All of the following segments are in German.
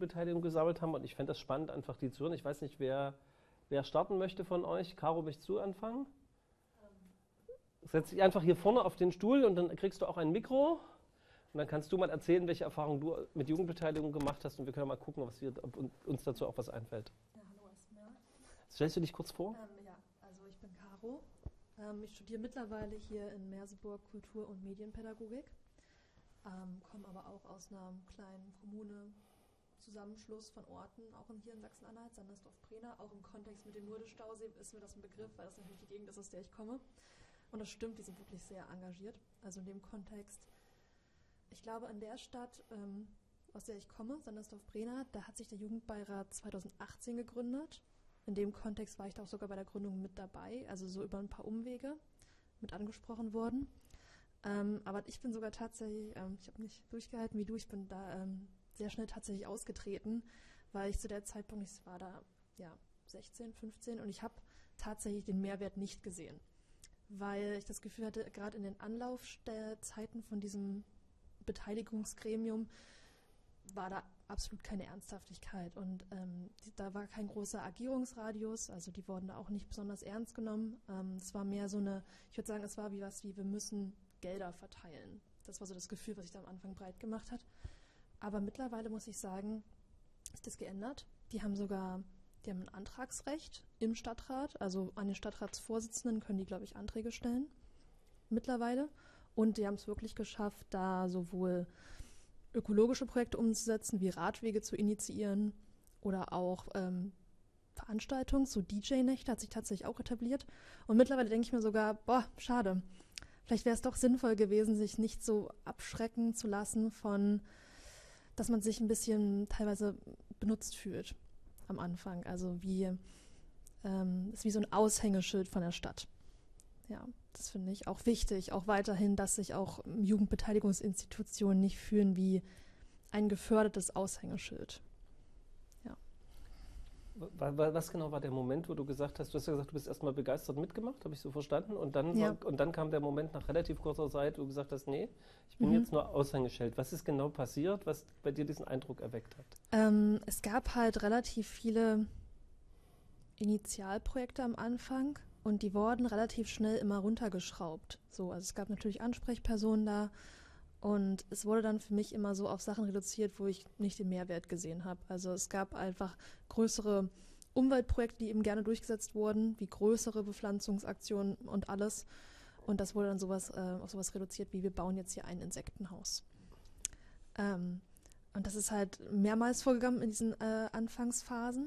Jugendbeteiligung gesammelt haben. Und ich fände das spannend, einfach die zu hören. Ich weiß nicht, wer starten möchte von euch. Caro, möchtest du anfangen? Setz dich einfach hier vorne auf den Stuhl und dann kriegst du auch ein Mikro. Und dann kannst du mal erzählen, welche Erfahrungen du mit Jugendbeteiligung gemacht hast. Und wir können mal gucken, ob uns dazu auch was einfällt. Ja, hallo erstmal. Stellst du dich kurz vor? Ja, also ich bin Caro. Ich studiere mittlerweile hier in Merseburg Kultur- und Medienpädagogik. Komme aber auch aus einer kleinen Kommune, Zusammenschluss von Orten, auch hier in Sachsen-Anhalt, Sandersdorf-Prena. Auch im Kontext mit dem Nurde-Stausee ist mir das ein Begriff, weil das natürlich die Gegend ist, aus der ich komme. Und das stimmt, die sind wirklich sehr engagiert. Also in dem Kontext, ich glaube, an der Stadt, aus der ich komme, Sandersdorf-Prena, da hat sich der Jugendbeirat 2018 gegründet. In dem Kontext war ich da auch sogar bei der Gründung mit dabei, also so über ein paar Umwege mit angesprochen worden. Aber ich bin sogar tatsächlich, ich habe nicht durchgehalten wie du, ich bin da sehr schnell tatsächlich ausgetreten, weil ich zu der Zeitpunkt, ich war da 16, 15 und ich habe tatsächlich den Mehrwert nicht gesehen. Weil ich das Gefühl hatte, gerade in den Anlaufzeiten von diesem Beteiligungsgremium war da absolut keine Ernsthaftigkeit und da war kein großer Agierungsradius, also die wurden da auch nicht besonders ernst genommen. Es war mehr so ich würde sagen, es war wie wir müssen Gelder verteilen. Das war so das Gefühl, was sich da am Anfang breit gemacht hat. Aber mittlerweile muss ich sagen, ist das geändert. Die haben ein Antragsrecht im Stadtrat, also an den Stadtratsvorsitzenden können die, glaube ich, Anträge stellen mittlerweile. Und die haben es wirklich geschafft, da sowohl ökologische Projekte umzusetzen, wie Radwege zu initiieren oder auch Veranstaltungen, so DJ-Nächte hat sich tatsächlich auch etabliert. Und mittlerweile denke ich mir sogar, schade. Vielleicht wäre es doch sinnvoll gewesen, sich nicht so abschrecken zu lassen von, dass man sich ein bisschen teilweise benutzt fühlt am Anfang. Also ist wie so ein Aushängeschild von der Stadt. Ja, das finde ich auch wichtig, auch weiterhin, dass sich auch Jugendbeteiligungsinstitutionen nicht fühlen wie ein gefördertes Aushängeschild. Ja. Was genau war der Moment, wo du gesagt hast, du hast ja gesagt, du bist erstmal begeistert mitgemacht, habe ich so verstanden, und dann kam der Moment nach relativ kurzer Zeit, wo du gesagt hast, nee, ich bin jetzt nur Aushängeschild. Was ist genau passiert, was bei dir diesen Eindruck erweckt hat? Es gab halt relativ viele Initialprojekte am Anfang und die wurden relativ schnell immer runtergeschraubt. Also es gab natürlich Ansprechpersonen da und es wurde dann für mich immer so auf Sachen reduziert, wo ich nicht den Mehrwert gesehen habe. Also es gab einfach größere Umweltprojekte, die eben gerne durchgesetzt wurden, wie größere Bepflanzungsaktionen und alles. Und das wurde dann auf sowas reduziert, wie wir bauen jetzt hier ein Insektenhaus. Und das ist halt mehrmals vorgekommen in diesen Anfangsphasen.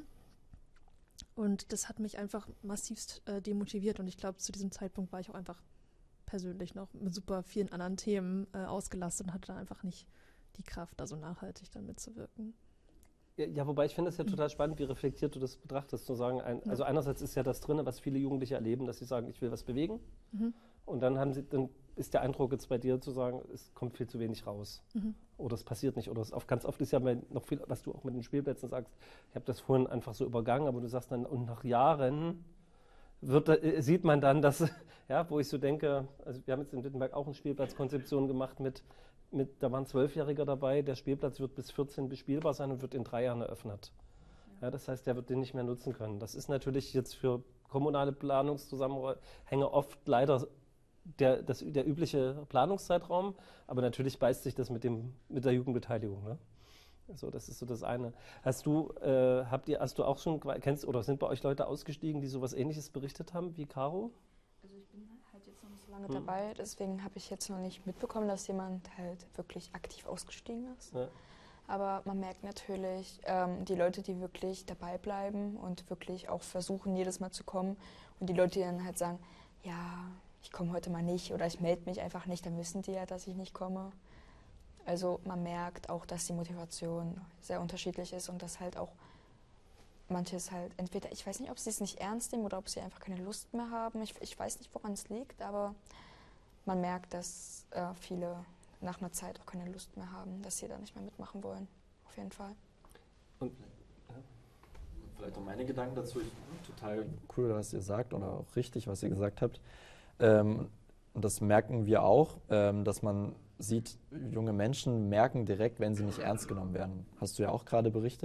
Und das hat mich einfach massivst demotiviert. Und ich glaube, zu diesem Zeitpunkt war ich auch einfach persönlich noch mit super vielen anderen Themen ausgelastet und hatte dann einfach nicht die Kraft, da so nachhaltig dann mitzuwirken. Ja, wobei ich finde es ja total spannend, wie reflektiert du das betrachtest, zu sagen, also einerseits ist ja das drin, was viele Jugendliche erleben, dass sie sagen, ich will was bewegen. Und dann ist der Eindruck jetzt bei dir zu sagen, es kommt viel zu wenig raus. Oder es passiert nicht. Oder ganz oft ist ja noch viel, was du auch mit den Spielplätzen sagst, ich habe das vorhin einfach so übergangen, aber du sagst dann, und nach Jahren sieht man dann, dass, wo ich so denke, also wir haben jetzt in Wittenberg auch eine Spielplatzkonzeption gemacht da waren 12-Jährige dabei, der Spielplatz wird bis 14 bespielbar sein und wird in 3 Jahren eröffnet. Ja, das heißt, der wird den nicht mehr nutzen können. Das ist natürlich jetzt für kommunale Planungszusammenhänge oft leider der übliche Planungszeitraum, aber natürlich beißt sich das mit der Jugendbeteiligung. Ne? Also das ist so das eine. Hast du auch schon, oder sind bei euch Leute ausgestiegen, die sowas Ähnliches berichtet haben wie Caro? Also ich bin halt jetzt noch nicht so lange dabei, deswegen habe ich jetzt noch nicht mitbekommen, dass jemand halt wirklich aktiv ausgestiegen ist. Ja. Aber man merkt natürlich, die Leute, die wirklich dabei bleiben und wirklich auch versuchen, jedes Mal zu kommen, und die Leute, die dann halt sagen, ja, ich komme heute mal nicht oder ich melde mich einfach nicht, dann wissen die ja, dass ich nicht komme. Also man merkt auch, dass die Motivation sehr unterschiedlich ist und dass halt auch manches halt entweder, ich weiß nicht, ob sie es nicht ernst nehmen oder ob sie einfach keine Lust mehr haben. Ich weiß nicht, woran es liegt, aber man merkt, dass viele nach einer Zeit auch keine Lust mehr haben, dass sie da nicht mehr mitmachen wollen. Auf jeden Fall. Und vielleicht auch meine Gedanken dazu. Total cool, was ihr sagt, oder auch richtig, was ihr gesagt habt. Und das merken wir auch, dass man sieht, junge Menschen merken direkt, wenn sie nicht ernst genommen werden. Hast du ja auch gerade berichtet.